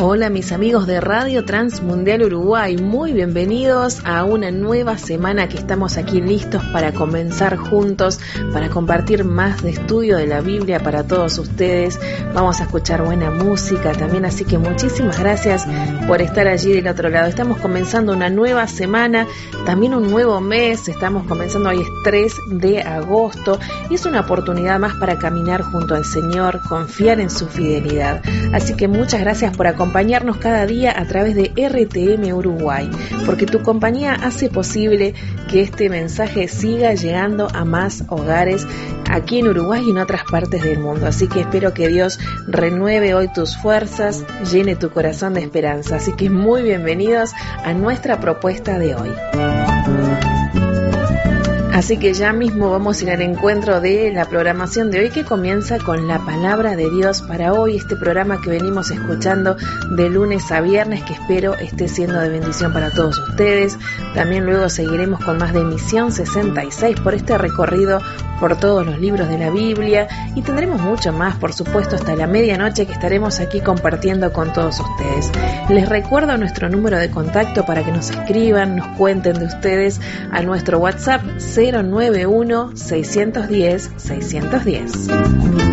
Hola mis amigos de Radio Transmundial Uruguay, muy bienvenidos a una nueva semana que estamos aquí listos para comenzar juntos, para compartir más de estudio de la Biblia para todos ustedes. Vamos a escuchar buena música también, así que muchísimas gracias por estar allí del otro lado. Estamos comenzando una nueva semana, también un nuevo mes, estamos comenzando hoy es 3 de agosto y es una oportunidad más para caminar junto al Señor, confiar en su fidelidad. Así que muchas gracias por acompañarnos cada día a través de RTM Uruguay, porque tu compañía hace posible que este mensaje siga llegando a más hogares aquí en Uruguay y en otras partes del mundo. Así que espero que Dios renueve hoy tus fuerzas, llene tu corazón de esperanza. Así que muy bienvenidos a nuestra propuesta de hoy. Así que ya mismo vamos a ir al encuentro de la programación de hoy, que comienza con la palabra de Dios para hoy, este programa que venimos escuchando de lunes a viernes, que espero esté siendo de bendición para todos ustedes. También luego seguiremos con más de Misión 66 por este recorrido por todos los libros de la Biblia, y tendremos mucho más, por supuesto, hasta la medianoche, que estaremos aquí compartiendo con todos ustedes. Les recuerdo nuestro número de contacto para que nos escriban, nos cuenten de ustedes a nuestro WhatsApp 091 610 610.